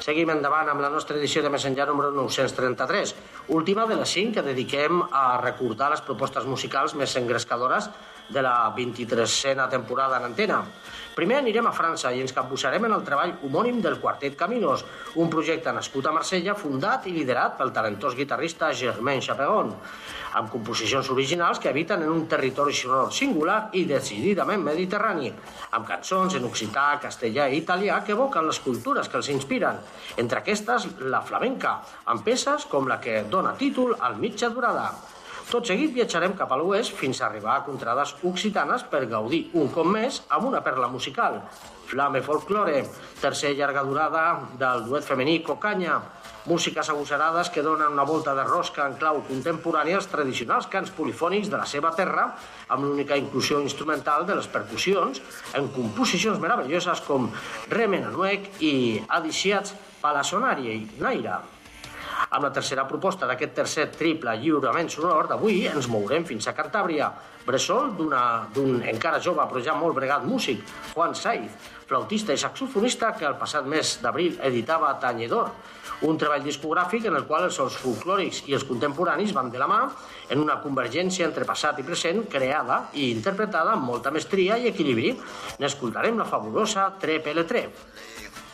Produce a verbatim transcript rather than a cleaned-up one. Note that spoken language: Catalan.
Seguim endavant amb la nostra edició de Més enllà número nou-cents trenta-tres, última de les cinc que dediquem a recordar les propostes musicals més engrescadores de la vint-i-tresena temporada en antena. Primer anirem a França i ens capbussarem en el treball homònim del Quartet Caminos, un projecte nascut a Marsella, fundat i liderat pel talentós guitarrista Germain Chaperon, amb composicions originals que habiten en un territori sonor singular i decididament mediterrani, amb cançons en occità, castellà i italià que evoquen les cultures que els inspiren, entre aquestes la flamenca, amb peces com la que dona títol al Mitja Durada. Tot seguit viatjarem cap a l'oest fins a arribar a contrades occitanes per gaudir un cop més amb una perla musical, Flame Folklore, tercer llarga durada del duet femení Cocanya, músiques agosarades que donen una volta de rosca en clau contemporània als tradicionals cants polifònics de la seva terra, amb l'única inclusió instrumental de les percussions en composicions meravelloses com Remen Anuec i Adiciats Palasonarie i Naira. Amb la tercera proposta d'aquest tercer triple lliurament sonor d'avui ens mourem fins a Cantàbria, bressol d'un encara jove però ja molt bregat músic, Juan Saiz, flautista i saxofonista que el passat mes d'abril editava Tañedor, un treball discogràfic en el qual els sons folclòrics i els contemporanis van de la mà en una convergència entre passat i present creada i interpretada amb molta mestria i equilibri. N'escoltarem la fabulosa Tre Pele Tre.